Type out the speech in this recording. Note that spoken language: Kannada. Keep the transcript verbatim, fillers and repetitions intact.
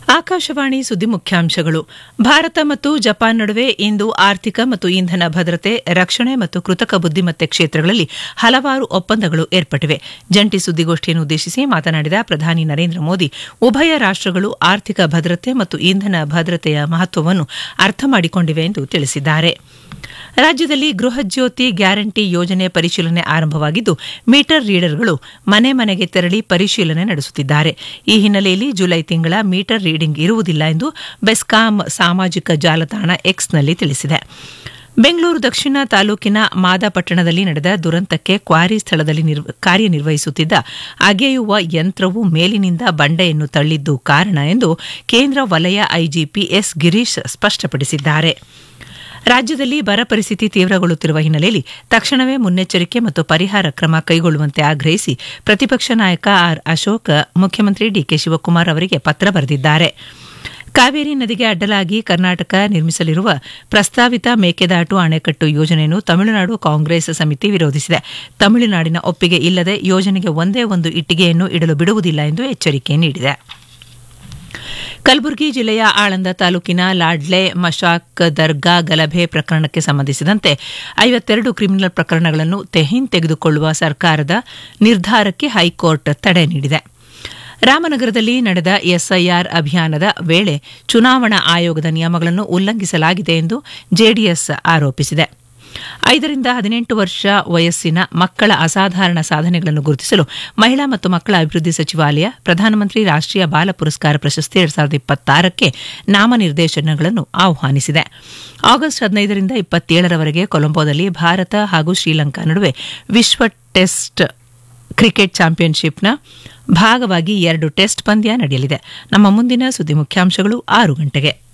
ಆಕಾಶವಾಣಿ ಸುದ್ದಿ ಮುಖ್ಯಾಂಶಗಳು. ಭಾರತ ಮತ್ತು ಜಪಾನ್ ನಡುವೆ ಇಂದು ಆರ್ಥಿಕ ಮತ್ತು ಇಂಧನ ಭದ್ರತೆ, ರಕ್ಷಣೆ ಮತ್ತು ಕೃತಕ ಬುದ್ದಿಮತ್ತೆ ಕ್ಷೇತ್ರಗಳಲ್ಲಿ ಹಲವಾರು ಒಪ್ಪಂದಗಳು ಏರ್ಪಟ್ಟಿವೆ. ಜಂಟಿ ಸುದ್ದಿಗೋಷ್ಠಿಯನ್ನು ಉದ್ದೇಶಿಸಿ ಮಾತನಾಡಿದ ಪ್ರಧಾನಿ ನರೇಂದ್ರ ಮೋದಿ, ಉಭಯ ರಾಷ್ಟಗಳು ಆರ್ಥಿಕ ಭದ್ರತೆ ಮತ್ತು ಇಂಧನ ಭದ್ರತೆಯ ಮಹತ್ವವನ್ನು ಅರ್ಥ ಮಾಡಿಕೊಂಡಿವೆ ಎಂದು ತಿಳಿಸಿದ್ದಾರೆ. ರಾಜ್ಯದಲ್ಲಿ ಗೃಹಜ್ಯೋತಿ ಗ್ಯಾರಂಟಿ ಯೋಜನೆ ಪರಿಶೀಲನೆ ಆರಂಭವಾಗಿದ್ದು, ಮೀಟರ್ ರೀಡರ್ಗಳು ಮನೆ ಮನೆಗೆ ತೆರಳಿ ಪರಿಶೀಲನೆ ನಡೆಸುತ್ತಿದ್ದಾರೆ. ಈ ಹಿನ್ನೆಲೆಯಲ್ಲಿ ಜುಲೈ ತಿಂಗಳ ಮೀಟರ್ ರೀಡಿಂಗ್ ಇರುವುದಿಲ್ಲ ಎಂದು ಬೆಸ್ಕಾಂ ಸಾಮಾಜಿಕ ಜಾಲತಾಣ ಎಕ್ಸ್ನಲ್ಲಿ ತಿಳಿಸಿದೆ. ಬೆಂಗಳೂರು ದಕ್ಷಿಣ ತಾಲೂಕಿನ ಮಾದಾಪಟ್ಟಣದಲ್ಲಿ ನಡೆದ ದುರಂತಕ್ಕೆ ಕ್ವಾರಿ ಸ್ಥಳದಲ್ಲಿ ಕಾರ್ಯನಿರ್ವಹಿಸುತ್ತಿದ್ದ ಅಗೆಯುವ ಯಂತ್ರವು ಮೇಲಿನಿಂದ ಬಂಡೆಯನ್ನು ತಳ್ಳಿದ್ದು ಕಾರಣ ಎಂದು ಕೇಂದ್ರ ವಲಯ ಐಜಿಪಿ ಎಸ್ ಗಿರೀಶ್ ಸ್ಪಷ್ಟಪಡಿಸಿದ್ದಾರೆ. ರಾಜ್ಯದಲ್ಲಿ ಬರ ಪರಿಸ್ಥಿತಿ ತೀವ್ರಗೊಳ್ಳುತ್ತಿರುವ ಹಿನ್ನೆಲೆಯಲ್ಲಿ ತಕ್ಷಣವೇ ಮುನ್ನೆಚ್ಚರಿಕೆ ಮತ್ತು ಪರಿಹಾರ ಕ್ರಮ ಕೈಗೊಳ್ಳುವಂತೆ ಆಗ್ರಹಿಸಿ ಪ್ರತಿಪಕ್ಷ ನಾಯಕ ಆರ್ ಅಶೋಕ್ ಮುಖ್ಯಮಂತ್ರಿ ಡಿಕೆ ಶಿವಕುಮಾರ್ ಅವರಿಗೆ ಪತ್ರ ಬರೆದಿದ್ದಾರೆ. ಕಾವೇರಿ ನದಿಗೆ ಅಡ್ಡಲಾಗಿ ಕರ್ನಾಟಕ ನಿರ್ಮಿಸಲಿರುವ ಪ್ರಸ್ತಾವಿತ ಮೇಕೆದಾಟು ಅಣೆಕಟ್ಟು ಯೋಜನೆಯನ್ನು ತಮಿಳುನಾಡು ಕಾಂಗ್ರೆಸ್ ಸಮಿತಿ ವಿರೋಧಿಸಿದೆ. ತಮಿಳುನಾಡಿನ ಒಪ್ಪಿಗೆ ಇಲ್ಲದೆ ಯೋಜನೆಗೆ ಒಂದೇ ಒಂದು ಇಟ್ಟಿಗೆಯನ್ನು ಇಡಲು ಬಿಡುವುದಿಲ್ಲ ಎಂದು ಎಚ್ಚರಿಕೆ ನೀಡಿದೆ. ಕಲಬುರಗಿ ಜಿಲ್ಲೆಯ ಆಳಂದ ತಾಲೂಕಿನ ಲಾಡ್ಲೆ ಮಶಾಕ್ ದರ್ಗಾ ಗಲಭೆ ಪ್ರಕರಣಕ್ಕೆ ಸಂಬಂಧಿಸಿದಂತೆ ಐವತ್ತೆರಡು ಕ್ರಿಮಿನಲ್ ಪ್ರಕರಣಗಳನ್ನು ಹಿಂತೆಗೆದುಕೊಳ್ಳುವ ಸರ್ಕಾರದ ನಿರ್ಧಾರಕ್ಕೆ ಹೈಕೋರ್ಟ್ ತಡೆ ನೀಡಿದೆ. ರಾಮನಗರದಲ್ಲಿ ನಡೆದ ಎಸ್ಐಆರ್ ಅಭಿಯಾನದ ವೇಳೆ ಚುನಾವಣಾ ಆಯೋಗದ ನಿಯಮಗಳನ್ನು ಉಲ್ಲಂಘಿಸಲಾಗಿದೆ ಎಂದು ಜೆಡಿಎಸ್ ಆರೋಪಿಸಿದೆ. ಐದರಿಂದ ಹದಿನೆಂಟು ವರ್ಷ ವಯಸ್ಸಿನ ಮಕ್ಕಳ ಅಸಾಧಾರಣ ಸಾಧನೆಗಳನ್ನು ಗುರುತಿಸಲು ಮಹಿಳಾ ಮತ್ತು ಮಕ್ಕಳ ಅಭಿವೃದ್ಧಿ ಸಚಿವಾಲಯ ಪ್ರಧಾನಮಂತ್ರಿ ರಾಷ್ಟೀಯ ಬಾಲ ಪುರಸ್ಕಾರ ಪ್ರಶಸ್ತಿ ಎರಡ್ ಸಾವಿರದ ಇಪ್ಪತ್ತಾರಕ್ಕೆ ನಾಮನಿರ್ದೇಶನಗಳನ್ನು ಆಹ್ವಾನಿಸಿದೆ. ಆಗಸ್ಟ್ ಹದಿನೈದರಿಂದ ಇಪ್ಪತ್ತೇಳರವರೆಗೆ ಕೊಲಂಬೋದಲ್ಲಿ ಭಾರತ ಹಾಗೂ ಶ್ರೀಲಂಕಾ ನಡುವೆ ವಿಶ್ವ ಟೆಸ್ಟ್ ಕ್ರಿಕೆಟ್ ಚಾಂಪಿಯನ್ಶಿಪ್ನ ಭಾಗವಾಗಿ ಎರಡು ಟೆಸ್ಟ್ ಪಂದ್ಯ ನಡೆಯಲಿದೆ. ನಮ್ಮ ಮುಂದಿನ ಸುದ್ದಿ ಮುಖ್ಯಾಂಶಗಳು ಆರು ಗಂಟೆಗೆ.